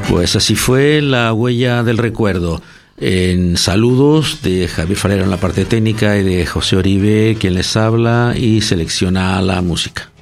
Pues así fue la huella del recuerdo. En saludos de Javier Falero en la parte técnica y de José Oribe, quien les habla y selecciona la música.